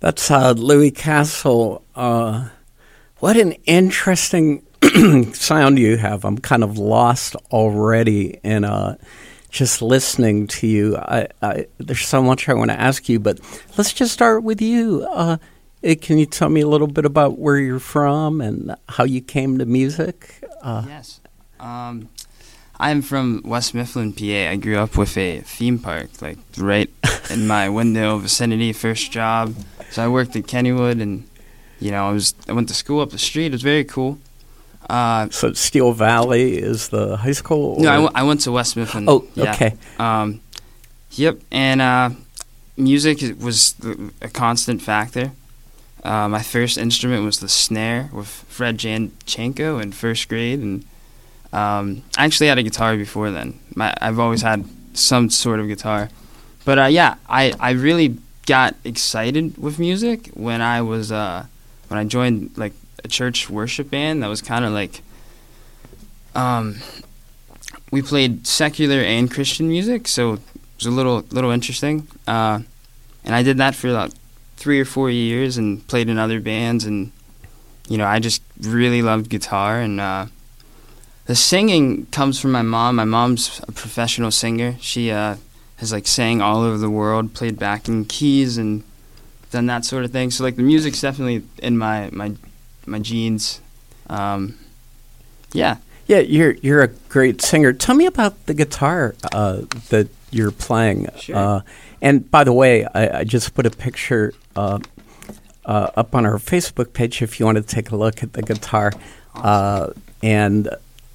That's Louis Castle. What an interesting sound you have. I'm kind of lost already in just listening to you. There's so much I want to ask you, but let's just start with you. Can you tell me a little bit about where you're from and how you came to music? Yes. I'm from West Mifflin, PA. I grew up with a theme park, like right in my window vicinity, first job. So I worked at Kennywood, and I went to school up the street. It was very cool. So Steel Valley is the high school? No, I went to West Mifflin. Oh, yeah. Okay. Yep, and music was a constant factor. My first instrument was the snare with Fred Janchenko in first grade, and I actually had a guitar before then. I've always had some sort of guitar. But I really got excited with music when I joined like a church worship band that was kind of like we played secular and Christian music, so it was a little interesting. And I did that for about 3 or 4 years and played in other bands, and I just really loved guitar. And the singing comes from my mom. My mom's a professional singer. She has like sang all over the world, played backing keys and done that sort of thing. So like the music's definitely in my genes. Yeah. Yeah, you're a great singer. Tell me about the guitar that you're playing. Sure. And by the way, I just put a picture up on our Facebook page if you want to take a look at the guitar. Awesome. And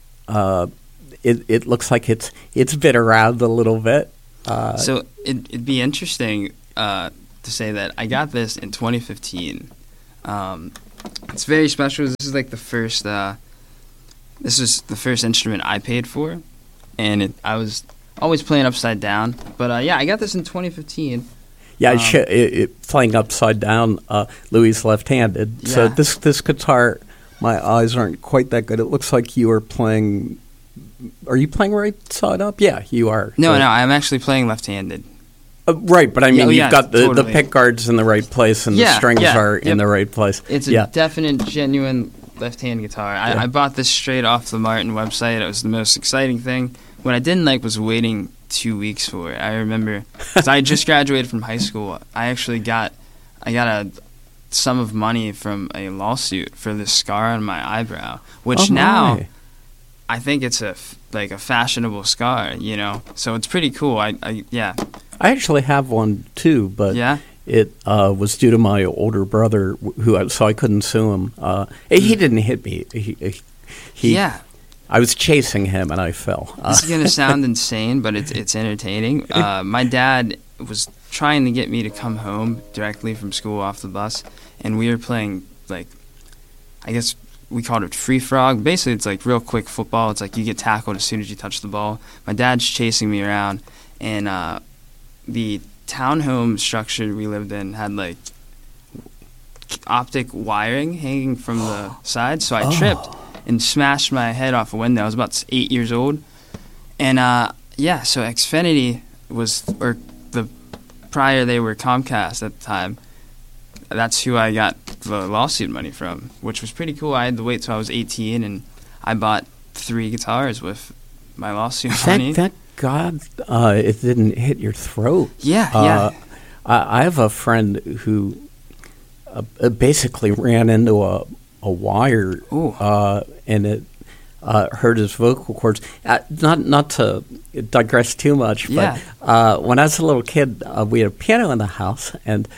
it looks like it's been around a little bit. So it'd be interesting to say that I got this in 2015. It's very special. This is like the first. This is the first instrument I paid for, and I was always playing upside down. But I got this in 2015. Yeah, playing upside down. Louis left-handed, yeah. So this guitar, my eyes aren't quite that good. It looks like you are playing. Are you playing right side up? Yeah, you are. No, I'm actually playing left-handed. Right, but I mean, you've got the totally. pick guards in the right place and the strings are in the right place. It's a definite, genuine left-hand guitar. I bought this straight off the Martin website. It was the most exciting thing. What I didn't like was waiting 2 weeks for it. I remember, because I just graduated from high school. I got a sum of money from a lawsuit for this scar on my eyebrow, which now I think it's a fashionable scar, So it's pretty cool. I actually have one too, but it was due to my older brother, so I couldn't sue him. He didn't hit me. I was chasing him and I fell. This is gonna sound insane, but it's entertaining. My dad was trying to get me to come home directly from school off the bus, and we were playing I guess we called it free frog. Basically, it's like real quick football. It's like you get tackled as soon as you touch the ball. My dad's chasing me around, and the townhome structure we lived in had like optic wiring hanging from the side, so I tripped and smashed my head off a window. I was about 8 years old, and so Xfinity prior they were Comcast at the time. That's who I got the lawsuit money from, which was pretty cool. I had to wait till I was 18, and I bought 3 guitars with my lawsuit money. Thank God it didn't hit your throat. Yeah. I have a friend who basically ran into a wire, and it hurt his vocal cords. Not to digress too much, but when I was a little kid, we had a piano in the house, and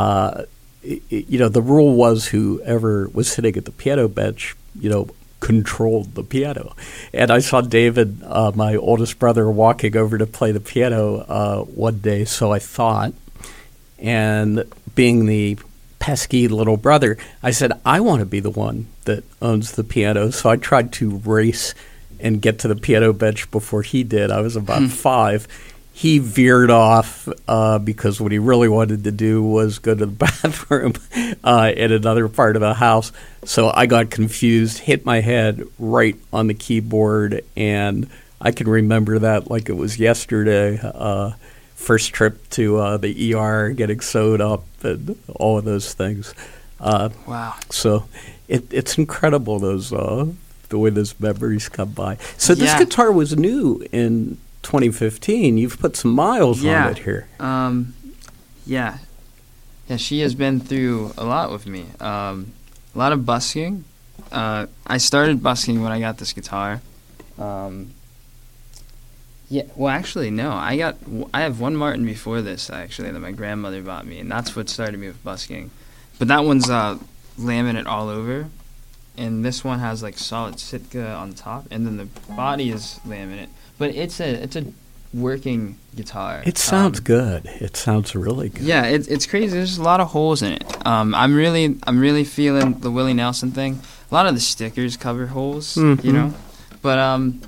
the rule was whoever was sitting at the piano bench, controlled the piano. And I saw David, my oldest brother, walking over to play the piano one day, so I thought, and being the pesky little brother, I said, I want to be the one that owns the piano. So I tried to race and get to the piano bench before he did. I was about 5. He veered off because what he really wanted to do was go to the bathroom in another part of the house. So I got confused, hit my head right on the keyboard, and I can remember that like it was yesterday. First trip to the ER, getting sewed up, and all of those things. Wow. So it's incredible the way those memories come by. So this Yeah. guitar was new in 2015. You've put some miles on it here. Yeah. Yeah, she has been through a lot with me. A lot of busking. I started busking when I got this guitar. Yeah, well, actually, no. I have one Martin before this, actually, that my grandmother bought me, and that's what started me with busking. But that one's laminate all over, and this one has like solid Sitka on top, and then the body is laminate. But it's a working guitar. It sounds good. It sounds really good. Yeah, it's crazy. There's a lot of holes in it. I'm really feeling the Willie Nelson thing. A lot of the stickers cover holes, you know, but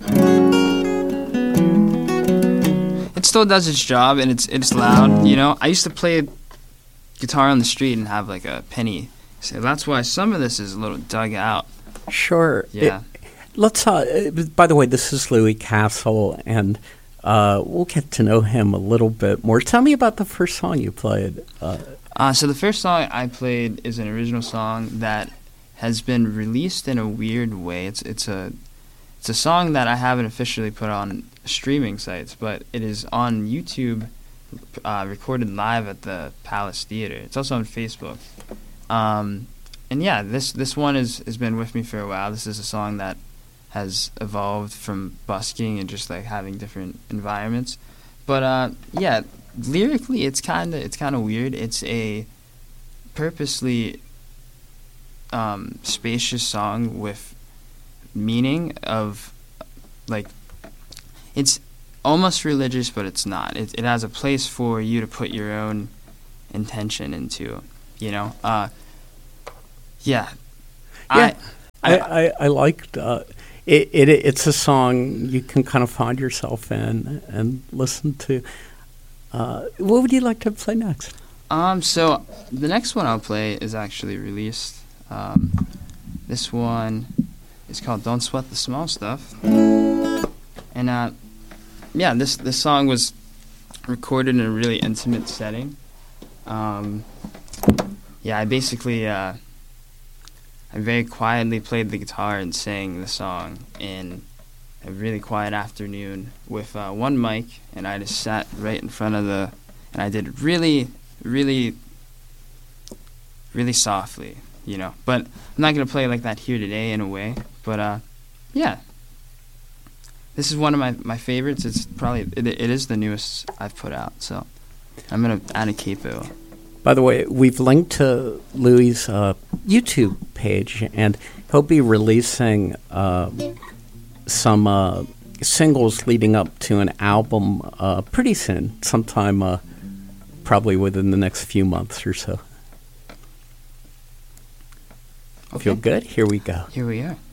it still does its job, and it's loud. You know, I used to play guitar on the street and have like a penny. So that's why some of this is a little dug out. Sure. Yeah. Let's. By the way, this is Louis Castle, and we'll get to know him a little bit more. Tell me about the first song you played. So the first song I played is an original song that has been released in a weird way. It's a song that I haven't officially put on streaming sites, but it is on YouTube, recorded live at the Palace Theater. It's also on Facebook. And yeah, this one has been with me for a while. This is a song that has evolved from busking and just like having different environments. But yeah, lyrically it's kind of weird. It's a purposely spacious song with meaning of like, it's almost religious, but it's not. It has a place for you to put your own intention into, you know. Yeah. I liked it's a song you can kind of find yourself in and listen to. What would you like to play next? So the next one I'll play is actually released. This one is called "Don't Sweat the Small Stuff," and yeah, this song was recorded in a really intimate setting. Yeah, I basically I very quietly played the guitar and sang the song in a really quiet afternoon with one mic, and I just sat right in front of and I did really, really, really softly, you know. But I'm not going to play like that here today in a way, but yeah. This is one of my favorites. It's probably, it is the newest I've put out, so I'm going to add a capo. By the way, we've linked to Louis' YouTube page, and he'll be releasing some singles leading up to an album pretty soon, sometime probably within the next few months or so. Okay. Feel good? Here we go. Here we are.